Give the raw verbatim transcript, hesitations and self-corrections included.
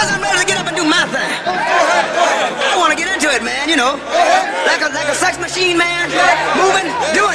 fellas, I'm ready to get up and do my thing. I want to get into it, man, you know. Like a, like a sex machine, man. Moving, doing